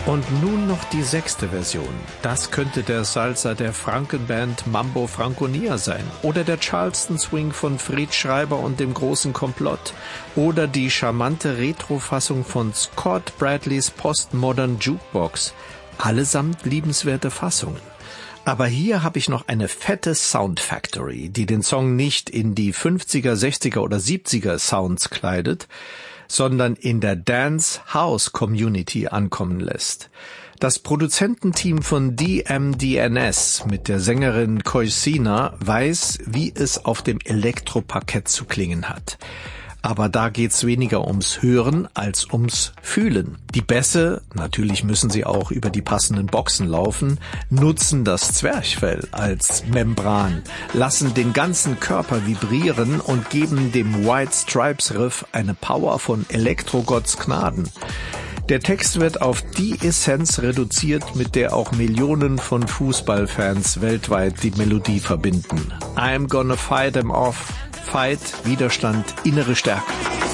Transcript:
Und nun noch die 6. Version. Das könnte der Salsa der Frankenband Mambo Franconia sein. Oder der Charleston Swing von Fred Schreiber und dem großen Komplott. Oder die charmante Retro-Fassung von Scott Bradleys Postmodern Jukebox. Allesamt liebenswerte Fassungen. Aber hier habe ich noch eine fette Sound Factory, die den Song nicht in die 50er, 60er oder 70er Sounds kleidet, sondern in der Dance-House-Community ankommen lässt. Das Produzententeam von DMDNS mit der Sängerin Koisina weiß, wie es auf dem Elektroparkett zu klingen hat. Aber da geht's weniger ums Hören als ums Fühlen. Die Bässe, natürlich müssen sie auch über die passenden Boxen laufen, nutzen das Zwerchfell als Membran, lassen den ganzen Körper vibrieren und geben dem White Stripes Riff eine Power von Elektrogotts Gnaden. Der Text wird auf die Essenz reduziert, mit der auch Millionen von Fußballfans weltweit die Melodie verbinden. I'm gonna fight them off. Fight, Widerstand, innere Stärke.